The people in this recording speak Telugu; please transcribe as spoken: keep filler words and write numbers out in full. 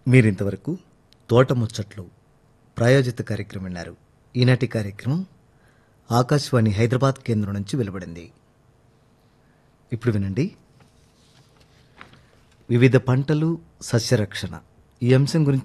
మీరింతవరకు తోట ముచ్చట్లు ప్రాయోజిత కార్యక్రమం విన్నారు. ఈనాటి కార్యక్రమం ఆకాశవాణి హైదరాబాద్ కేంద్రం నుంచి వెలువడింది. ఇప్పుడు వినండి, వివిధ పంటలు సస్యరక్షణ ఈ అంశం గురించి